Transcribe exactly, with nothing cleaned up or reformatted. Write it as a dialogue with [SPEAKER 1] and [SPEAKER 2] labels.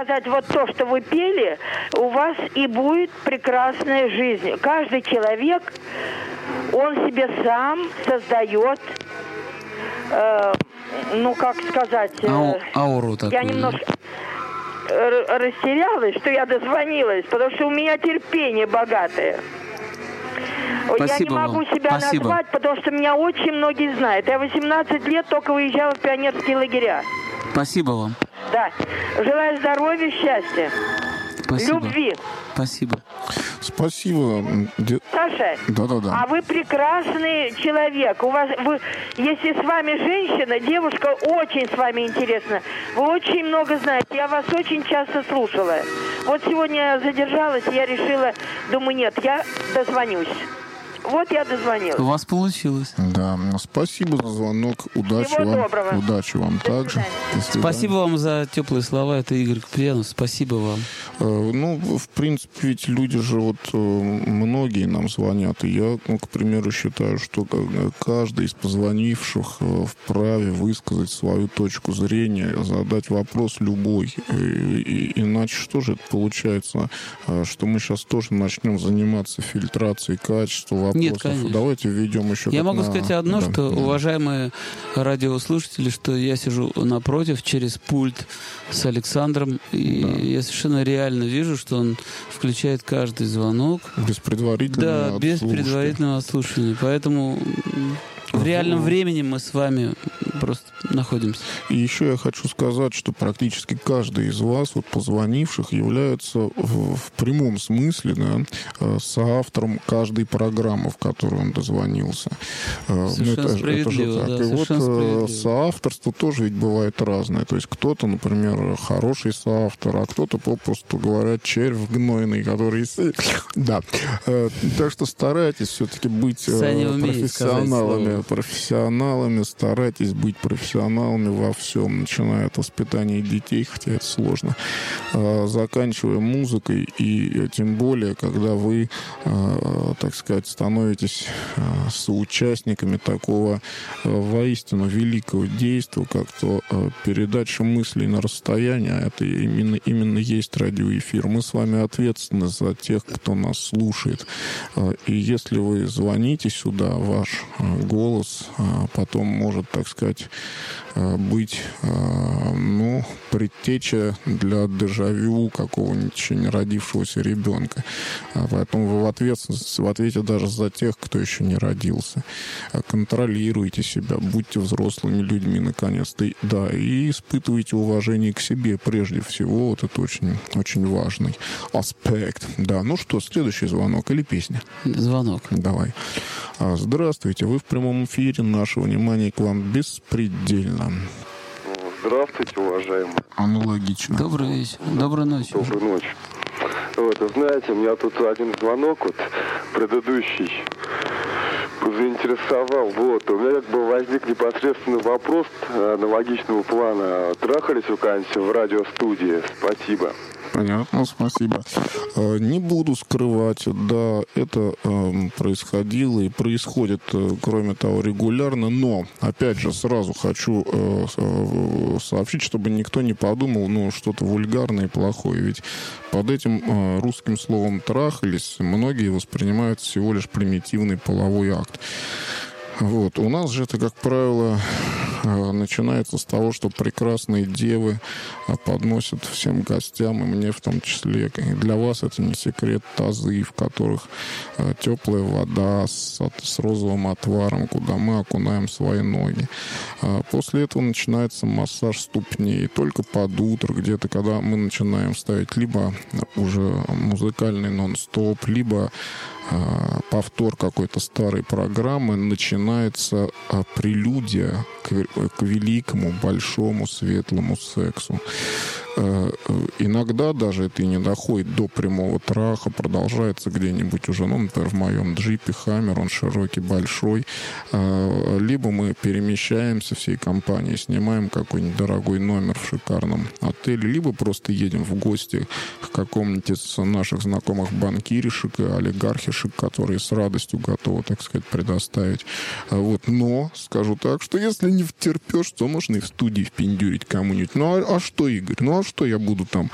[SPEAKER 1] сказать, вот то, что вы пели, у вас и будет прекрасная жизнь. Каждый человек, он себе сам создает, э, ну, как сказать... Э,
[SPEAKER 2] Ау, ауру такую.
[SPEAKER 1] Я немножко растерялась, что я дозвонилась, потому что у меня терпение богатое.
[SPEAKER 2] Спасибо
[SPEAKER 1] я не могу
[SPEAKER 2] вам.
[SPEAKER 1] себя
[SPEAKER 2] Спасибо.
[SPEAKER 1] назвать, потому что меня очень многие знают. Я восемнадцать лет только выезжала в пионерские лагеря.
[SPEAKER 2] Спасибо вам.
[SPEAKER 1] Да. Желаю здоровья, счастья.
[SPEAKER 2] Спасибо.
[SPEAKER 1] Любви.
[SPEAKER 2] Спасибо.
[SPEAKER 3] Спасибо.
[SPEAKER 1] Саша,
[SPEAKER 3] да-да-да.
[SPEAKER 1] А вы прекрасный человек. У вас, вы, если с вами женщина, девушка, очень с вами интересно. Вы очень много знаете. Я вас очень часто слушала. Вот сегодня я задержалась, и я решила, думаю, нет, я дозвонюсь. Вот я дозвонилась.
[SPEAKER 2] У вас получилось.
[SPEAKER 3] Да, спасибо за звонок. Удачи
[SPEAKER 1] Всего
[SPEAKER 3] вам.
[SPEAKER 1] доброго.
[SPEAKER 3] Удачи вам
[SPEAKER 1] До
[SPEAKER 3] также. До свидания.
[SPEAKER 2] Спасибо вам за теплые слова. Это Игорь Куприянов. Спасибо вам.
[SPEAKER 3] Э, ну, в принципе, ведь люди же вот э, многие нам звонят. И я, ну, к примеру, считаю, что каждый из позвонивших э, вправе высказать свою точку зрения, задать вопрос любой. И, и, иначе что же это получается? Э, что мы сейчас тоже начнем заниматься фильтрацией качества вопросов.
[SPEAKER 2] Нет, конечно.
[SPEAKER 3] Давайте введем еще...
[SPEAKER 2] Я могу
[SPEAKER 3] на...
[SPEAKER 2] сказать одно,
[SPEAKER 3] да,
[SPEAKER 2] что,
[SPEAKER 3] да.
[SPEAKER 2] уважаемые радиослушатели, что я сижу напротив через пульт с Александром, и да. я совершенно реально вижу, что он включает каждый звонок.
[SPEAKER 3] Без предварительного
[SPEAKER 2] Да, без предварительного отслушивания. Поэтому в реальном времени мы с вами просто находимся.
[SPEAKER 3] И еще я хочу сказать, что практически каждый из вас, вот позвонивших, является в, в прямом смысле, да, соавтором каждой программы, в которую он дозвонился.
[SPEAKER 2] Совершенно
[SPEAKER 3] это,
[SPEAKER 2] справедливо.
[SPEAKER 3] Это же так.
[SPEAKER 2] Да,
[SPEAKER 3] и вот
[SPEAKER 2] справедливо.
[SPEAKER 3] Соавторство тоже ведь бывает разное. То есть кто-то, например, хороший соавтор, а кто-то, попросту говоря, червь гнойный, который... Да. Так что старайтесь все-таки быть профессионалами. Профессионалами, старайтесь быть профессионалами во всем, начиная от воспитания детей, хотя это сложно, заканчивая музыкой, и тем более, когда вы, так сказать, становитесь соучастниками такого воистину великого действия, как то передача мыслей на расстояние, а это именно, именно есть радиоэфир. Мы с вами ответственны за тех, кто нас слушает. И если вы звоните сюда, ваш голос потом может, так сказать, быть, ну, предтеча для дежавю какого-нибудь еще не родившегося ребенка. Поэтому вы в ответственности, в ответе даже за тех, кто еще не родился. Контролируйте себя, будьте взрослыми людьми, наконец-то. Да, и испытывайте уважение к себе прежде всего. Вот это очень, очень важный аспект. Да, ну что, следующий звонок или песня?
[SPEAKER 2] Звонок.
[SPEAKER 3] Давай. Здравствуйте, вы в прямом эфире. Наше внимание к вам беспредельно.
[SPEAKER 4] Здравствуйте, уважаемые.
[SPEAKER 3] Аналогично.
[SPEAKER 2] Добрый вечер. Доброй ночи.
[SPEAKER 4] Доброй ночи. Вот, знаете, у меня тут один звонок, вот, предыдущий, заинтересовал. Вот, у меня как бы возник непосредственный вопрос аналогичного плана. Трахались вы когда-нибудь в радиостудии? Спасибо.
[SPEAKER 3] Понятно, спасибо. Не буду скрывать, да, это э, происходило и происходит, э, кроме того, регулярно, но, опять же, сразу хочу э, э, сообщить, чтобы никто не подумал, ну, что-то вульгарное и плохое, ведь под этим э, русским словом «трахались» многие воспринимают всего лишь примитивный половой акт. Вот. У нас же это, как правило, начинается с того, что прекрасные девы подносят всем гостям, и мне в том числе, для вас это не секрет, тазы, в которых теплая вода с, с розовым отваром, куда мы окунаем свои ноги. После этого начинается массаж ступней. Только под утро, где-то, когда мы начинаем ставить либо уже музыкальный нон-стоп, либо повтор какой-то старой программы, начинается прелюдия к, к великому, большому, светлому сексу. Иногда даже это и не доходит до прямого траха, продолжается где-нибудь уже, ну, например, в моем джипе Хаммер, он широкий, большой. Либо мы перемещаемся всей компанией, снимаем какой-нибудь дорогой номер в шикарном отеле, либо просто едем в гости к какому-нибудь из наших знакомых банкиришек и олигархишек, которые с радостью готовы, так сказать, предоставить. Вот. Но, скажу так, что если не втерпешь, то можно и в студии впендюрить кому-нибудь. Ну, а, а что, Игорь? Ну, а что я буду там